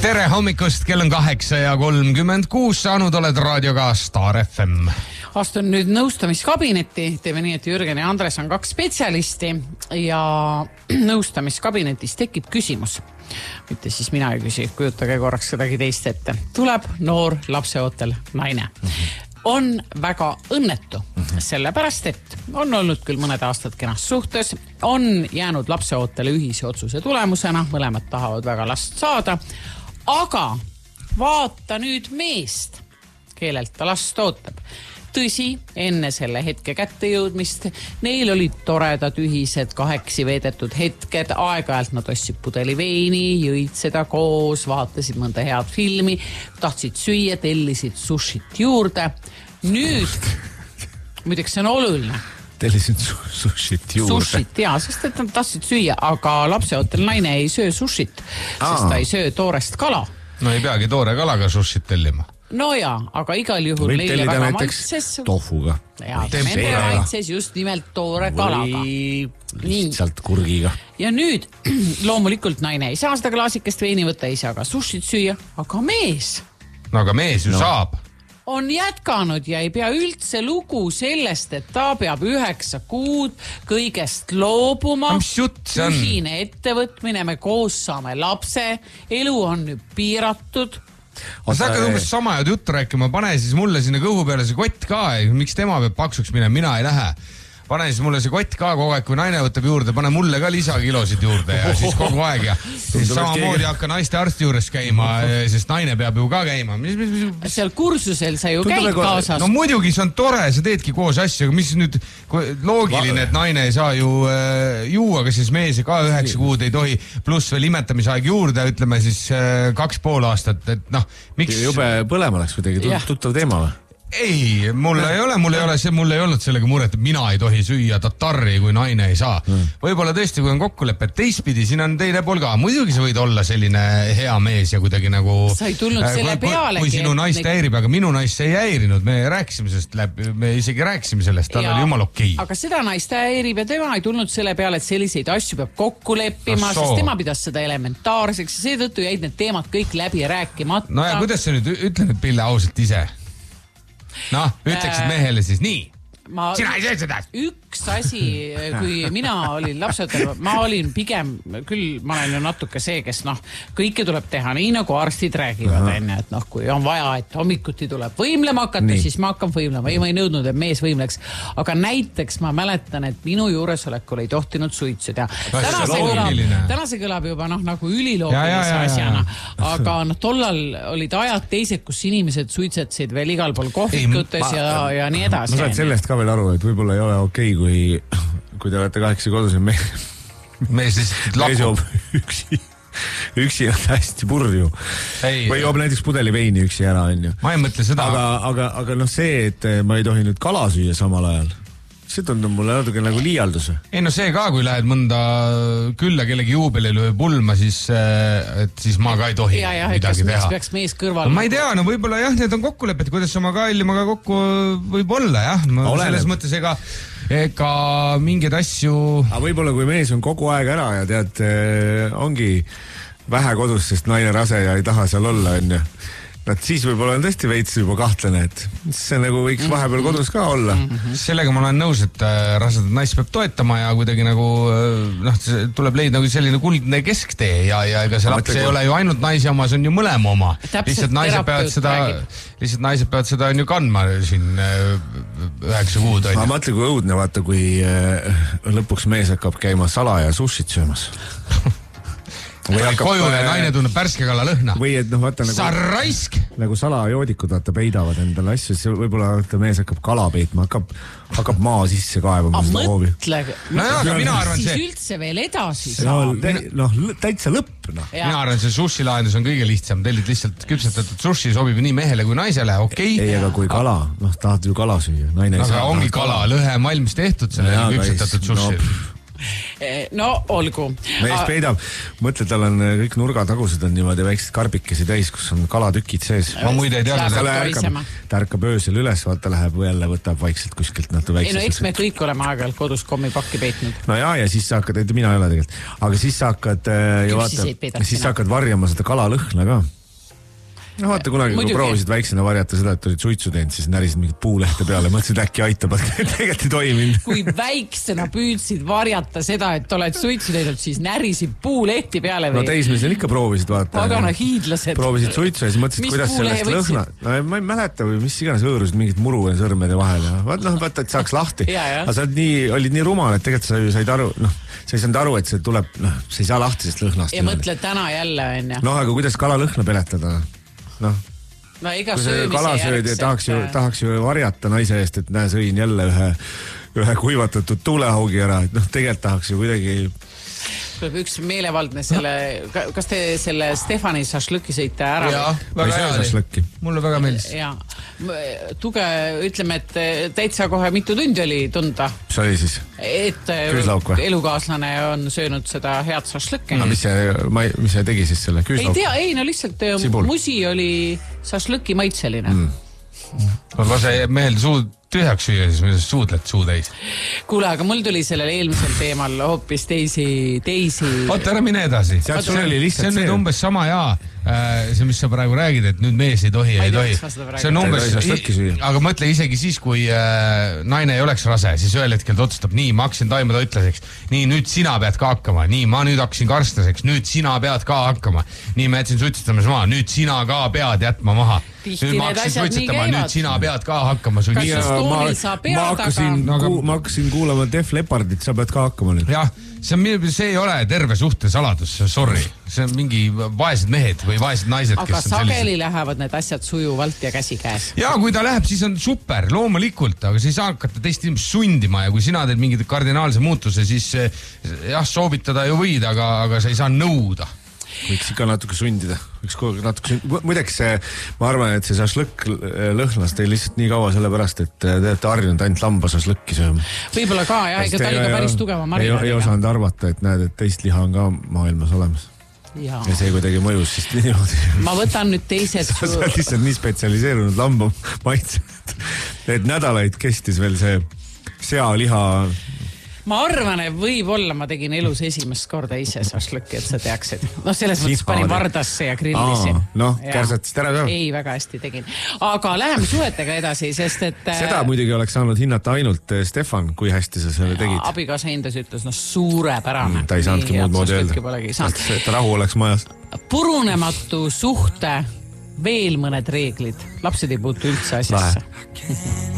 Tere hommikust, kell on 8:36, saanud oled raadioga Star FM. Astun nüüd nõustamiskabinetti, teeme nii, et Jürgen ja Andres on 2 spetsialisti ja nõustamiskabinetis tekib küsimus. Mitte siis mina ei küsi, kujutage korraks kedagi teist ette. Tuleb noor lapseootel naine. On väga õnnetu, sellepärast et on olnud küll mõned aastad kenas suhtes, on jäänud lapseootele ühise otsuse tulemusena, mõlemad tahavad väga last saada, aga vaata nüüd meest, kellelt ta last ootab. Tõsi, enne selle hetke kätte jõudmist, neil olid toredad ühised 8 veedetud hetked, aeg-ajalt nad ostsid pudeli veini, jõid seda koos, vaatasid mõnda head filmi, tahtsid süüa, tellisid sushit juurde. Nüüd, muideks see on oluline. Tellisid sushit juurde? Sushit, jaa, sest et nad tahtsid süüa, aga lapseootel naine ei söö sushit, sest ta ei söö toorest kala. No ei peagi toore kalaga sushit tellima. No jaa, aga igal juhul võib neile väga maitses tofuga. Ja nende maitses just nimelt toore kalaga. Lihtsalt kurgiga. Ja nüüd loomulikult naine ei saa seda klaasikest veini võtta, ei saa ka sushit süüa, aga mees. No aga mees ju saab. On jätkanud ja ei pea üldse lugu sellest, et ta peab 9 kuud kõigest loobuma. Mis jutt see on? Ühine ettevõtmine, me koos saame lapse, elu on nüüd piiratud. Sa hakkad umbes sama juttu rääkima, pane siis mulle sinna kõhu peale see kott ka, miks tema peab paksuks minema, mina ei lähe. Pane siis mulle see kott ka kogu aeg, kui naine võtab juurde, pane mulle ka lisakilosid juurde ja siis kogu aeg ja siis samamoodi hakka naiste arsti juures käima, sest naine peab ju ka käima. Seal kursusel sa ju käid kaasas. No muidugi see on tore, sa teedki koos asja, aga mis nüüd loogiline, et naine ei saa ju juua, aga siis mees ka 9 kuud ei tohi, pluss veel imetamisaeg juurde, ütleme siis 2,5 aastat, et noh, miks... Jube põlema läks kuidagi, tuttav teema või? Ei, mul ei olnud sellega muret, et mina ei tohi süüa tatarri, kui naine ei saa. Võib-olla tõesti, kui on kokkulepe, teistpidi, siin on teine pool ka. Muidugi sa võid olla selline hea mees ja kuidagi nagu... Sa ei tulnud selle pealegi. Kui sinu naist häirib, aga minu naist ei häirinud. Me rääkisime sellest läbi, me isegi rääkisime sellest, tal oli jumal okei. Aga seda naist häirib ja tema ei tulnud selle peale, et selliseid asju peab kokku leppima, sest tema pidas seda elementaarseks ja seetõttu jäid need teemad kõik läbi rääkimata. No ja kuidas sa nüüd ütle nüüd Pille ausalt ise? Noh, ütleksid mehele siis nii. Sina ei söö seda. Üks asi, kui mina olin lapseootel, ma olin pigem, küll ma olen ju natuke see, kes kõike tuleb teha nii, nagu arstid räägivad, et kui on vaja, et hommikuti tuleb võimlema hakata, siis ma hakkan võimlema. Ma ei nõudnud, et mees võimleks. Aga näiteks ma mäletan, et minu juuresolekul ei tohtinud suitsuda. Täna see kõlab juba nagu üliloogilise asjana. Aga tollal olid ajad teised, kus inimesed suitsetsid veel igal pool kohvikutes ja nii edasi. Ma saad sellest ka veel aru, et võib-olla ei ole okei, kui te olete 8 kodus ja mees lihtsalt lakub üksi on hästi purju. Või joob näiteks pudeli veini üksi ära, on ju. Ma ei mõtle seda. Aga see, et ma ei tohi nüüd kala süüa samal ajal, see tundub mulle natuke nagu liialdus. Ei no see ka, kui lähed mõnda külla kellegi juubelile või pulma, siis ma ka ei tohi midagi teha. Peaks mees kõrval. Ma ei tea, no võib-olla jah, need on kokkulepped, kuidas oma kallimaga kokku võib olla, jah. Selles mõttes ega mingeid asju... Aga võib-olla kui mees on kogu aeg ära ja tead, ongi vähe kodus, sest naine rase ja ei taha seal olla, on ju. Siis võib-olla on tõesti veits juba kahtlane, et see nagu võiks vahepeal kodus ka olla. Sellega ma olen nõus, et rasedat naist peab toetama ja kuidagi nagu tuleb leida nagu selline kuldne kesktee ja ega see laps ei ole ju ainult naise oma, see on ju mõlema oma. Lihtsalt naised peavad seda on ju kandma siin 9 kuud. Ma mõtle, kui õudne, vaata, kui lõpuks mees hakkab käima salaja sushit söömas. Või koju ja naine tunneb pärskekala lõhna. Või et vaata nagu salajoodikud peidavad endale asju, siis võib-olla mees hakkab kala peitma, hakkab maa sisse kaevama seda hoovi. No jah, aga mina arvan see... Siis üldse veel edasi saab. Täitsa lõpp. Mina arvan, see sushi lahendus on kõige lihtsam. Tellid lihtsalt küpsetatud sushi sobib nii mehele kui naisele, okei. Ei, aga kui kala, tahad ju kala süüa. Aga ongi kala, lõhe malmis tehtud selle küpsetatud sushi. No olgu. Mees peidab, mõtle, tal on kõik nurgatagused on niimoodi väiksed karbikesi täis, kus on kalatükid sees. Ma muide ei teadnud. Ta ärkab öösel üles, vaata läheb jälle, võtab vaikselt kuskilt natuke väiksed. Ei no eks me kõik oleme aeg-ajalt kodus kommipakki peitnud. No ja siis sa hakkad, mina ei ole tegelikult, aga siis sa hakkad varjama seda kalalõhna ka. no vaata kunagi, kui proovisid väiksena varjata seda, et olid suitsu teinud, siis närisid mingit puulehte peale, mõtlesid äkki aitab, tegelikult ei toiminud. Kui väiksena püüdsid varjata seda, et oled suitsu teinud, siis närisid puulehti peale või? No teismisel ikka proovisid vaata. Pagana hiidlased. Proovisid suitsu ja siis mõtlesid, kuidas sellest lõhna. No ma ei mäleta või mis iganes hõõrusid mingit muru sõrmede vahele. Vaata, et saaks lahti. Aga sa olid nii rumal, et tegelikult sa said aru, sa ei saanud aru, et see tuleb, sa ei saa lahti sest lõhnast. Ja mõtled täna jälle, enne. Aga kuidas kala lõhna peletada? No iga söömise järgselt. Tahaks ju varjata naise eest, et näe, sõin jälle ühe kuivatatud tuulehaugi ära, et tegelikult tahaks ju kuidagi... Tuleb üks meelevaldne kas te selle Stefani šašlõki sõite ära? Jaa, väga hea oli. Mulle väga meeldis. Jaa, ütleme, et täitsa kohe mitu tundi oli tunda. Mis oli siis? Et elukaaslane on söönud seda head šašlõkki. No mis see tegi siis selle küüslauk? Ei, lihtsalt musi oli šašlõki maitseline. Lase mehel suud tühjaks süüa, siis me suudled suu täis. Kuule, aga mul tuli sellel eelmisel teemal hoopis teisi... Oota, ära mine edasi. See on nüüd umbes sama see, mis sa praegu räägid, et nüüd mees ei tohi. See on umbes... Aga mõtle isegi siis, kui naine ei oleks rase, siis ühel hetkel ta otsustab, nii, ma hakkasin taimada ütlaseks, nii, nüüd sina pead ka hakkama, nii, ma nüüd hakkasin karstlaseks, nüüd sina pead ka hakkama, nii, ma jätsin suitsetamas maha, nüüd sina ka pead jätma maha. Nüüd ma hakkasin suitsetama, nüüd sina pead ka hakkama. Ma hakkasin kuulama Def Leppardit, sa pead ka hakkama nüüd. Jah, see ei ole terve suhte saladus, sorry. See on mingi vaesed mehed või vaesed naised, aga kes on sageli lähevad need asjad sujuvalt ja käsi käes. Ja kui ta läheb, siis on super, loomulikult, aga sa ei saa hakata teist inimest sundima ja kui sina teed mingid kardinaalse muutuse, siis jah, soovitada ju võid, aga sa ei saa nõuda. Võiks ikka natuke sundida. Muideks, ma arvan, et see šašlõkk lõhnas teil lihtsalt nii kaua sellepärast, et te olete harjunud ainult lamba šašlõkki sööma. Võib-olla ka, jah, ega ta oli ka päris tugeva marinaadiga. Ei osanud arvata, et näed, et teist liha on ka maailmas olemas. Ja see kuidagi mõjus siis niimoodi. Ma võtan nüüd teised... Sa oled lihtsalt nii spetsialiseerunud lamba maitse, et nädalaid kestis veel see sealiha... Ma arvan, et võib-olla ma tegin elus esimest korda ise šašlõkki, et sa teaksid. Selles mõttes panin vardasse ja grillisi. Kärsatist ära ka. Ei, väga hästi tegin. Aga läheme suhetega edasi, sest et... Seda muidugi oleks saanud hinnata ainult Stefan, kui hästi sa selle tegid. Abikaasa hindas ütles, suurepärane. Ta ei saanudki muud moodi öelda. Et rahu oleks majas. Purunematu suhte veel mõned reeglid. Lapsed ei puutu üldse asjasse.